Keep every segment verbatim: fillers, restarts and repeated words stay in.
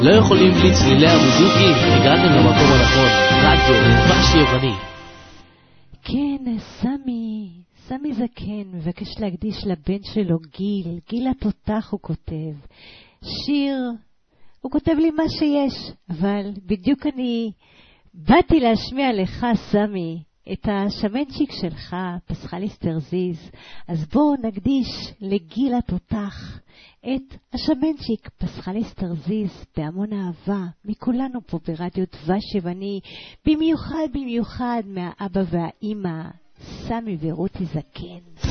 לא יכולים בלי צלילי הבוזוקי, הגעתם למקום הנכון, רדיו, דבש יווני. כן, סמי, סמי זקן, מבקש להקדיש לבן שלו גיל, גיל התותח הוא כותב. שיר, הוא כותב לי מה שיש, אבל בדיוק אני באתי להשמיע לך, סמי, את השמנצ'יק שלך, פסחליס תרזיז. אז בואו נקדיש לגיל התותח את השמנצ'יק פסחליס תרזיז בהמון אהבה מכולנו פה ברדיו דבש יווני, במיוחד במיוחד מהאבא והאימא סמי ורותי זקן.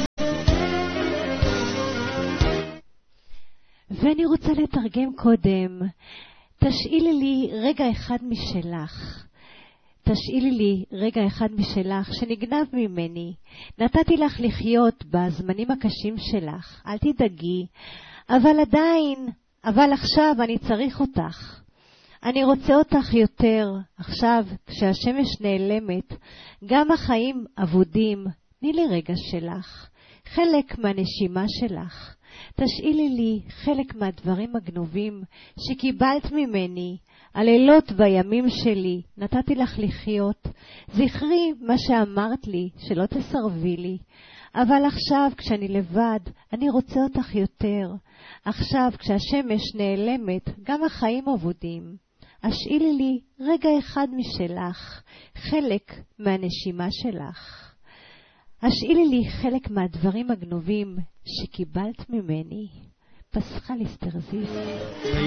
ואני רוצה לתרגם קודם. תשאילי לי רגע אחד משלך, תשאילי לי רגע אחד משלך שנגנב ממני. נתתי לך לחיות בזמנים הקשים שלך, אל תדאגי, אבל עדיין, אבל עכשיו אני צריך אותך. אני רוצה אותך יותר. עכשיו כשהשמש נעלמת, גם החיים אבודים. תני לי רגע שלך, חלק מהנשימה שלך. תשאילי לי חלק מהדברים הגנובים שקיבלת ממני. הלילות בימים שלי נתתי לך לחיות. זכרי מה שאמרת לי, שלא תסרבי לי. אבל עכשיו כשאני לבד, אני רוצה אותך יותר. עכשיו כשהשמש נעלמת, גם החיים אבודים. השאילי לי רגע אחד משלך, חלק מהנשימה שלך. השאילי לי חלק מהדברים הגנובים שקיבלת ממני. פסחליס תרזיז.